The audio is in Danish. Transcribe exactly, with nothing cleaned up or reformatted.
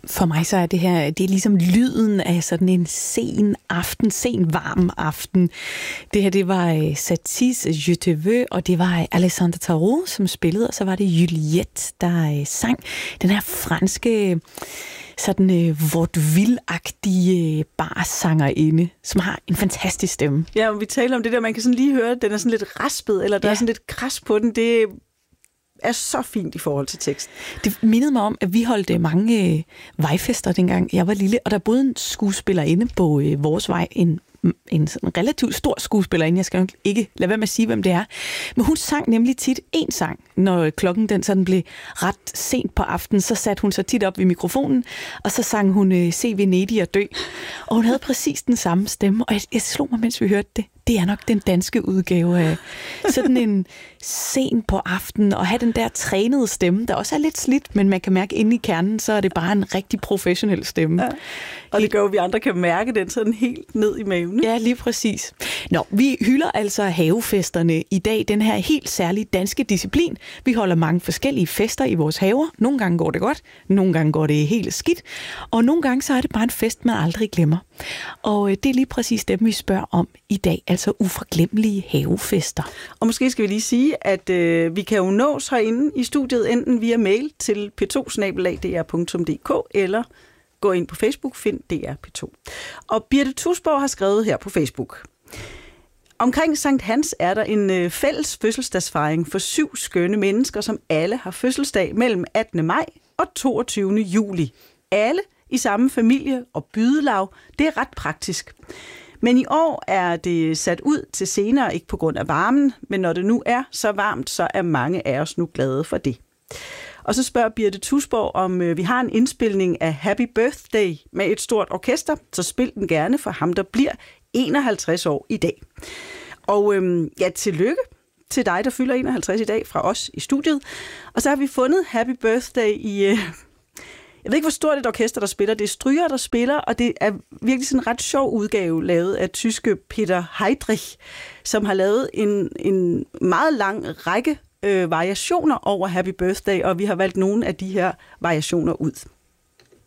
For mig så er det her, det er ligesom lyden af sådan en sen aften, sen varm aften. Det her, det var Saties Je te veux, og det var Alessandra Tarot, som spillede, og så var det Juliette, der sang den her franske, sådan øh, vaudeville-agtige barsangerinde, som har en fantastisk stemme. Ja, og vi taler om det der, man kan sådan lige høre, den er sådan lidt raspet, eller der ja. er sådan lidt kras på den. Det er så fint i forhold til tekst. Det mindede mig om, at vi holdt mange øh, vejfester dengang jeg var lille, og der boede en skuespillerinde på øh, vores vej, en, en sådan relativt stor skuespillerinde, jeg skal nok ikke lade være med at sige, hvem det er, men hun sang nemlig tit en sang, når klokken den sådan blev ret sent på aftenen, så satte hun sig tit op ved mikrofonen, og så sang hun øh, Se Venedig og dø, og hun havde præcis den samme stemme, og jeg, jeg slog mig, mens vi hørte det. Det er nok den danske udgave af sådan en sen på aftenen, og have den der trænede stemme, der også er lidt slidt, men man kan mærke inde i kernen, så er det bare en rigtig professionel stemme. Ja. Og det gør jo, at vi andre kan mærke den sådan helt ned i maven. Ja, lige præcis. Nå, vi hylder altså havefesterne i dag, den her helt særlige danske disciplin. Vi holder mange forskellige fester i vores haver. Nogle gange går det godt, nogle gange går det helt skidt, og nogle gange så er det bare en fest, man aldrig glemmer. Og det er lige præcis dem, vi spørger om i dag, altså uforglemmelige havefester. Og måske skal vi lige sige, at øh, vi kan jo nås herinde i studiet, enten via mail til p to snabel-a d r punktum d k, eller gå ind på Facebook, find D R P to. Og Birte Tusborg har skrevet her på Facebook: omkring Sankt Hans er der en øh, fælles fødselsdagsfejring for syv skønne mennesker, som alle har fødselsdag mellem attende maj og toogtyvende juli. Alle i samme familie og bydelag. Det er ret praktisk. Men i år er det sat ud til senere, ikke på grund af varmen, men når det nu er så varmt, så er mange af os nu glade for det. Og så spørger Birte Tusborg, om øh, vi har en indspilning af Happy Birthday med et stort orkester, så spil den gerne for ham, der bliver enoghalvtreds år i dag. Og øh, ja, tillykke til dig, der fylder enoghalvtreds i dag, fra os i studiet. Og så har vi fundet Happy Birthday i... Øh, Jeg ved ikke, hvor stort et orkester, der spiller. Det er stryger, der spiller, og det er virkelig sådan en ret sjov udgave, lavet af tyske Peter Heydrich, som har lavet en, en meget lang række øh, variationer over Happy Birthday, og vi har valgt nogle af de her variationer ud.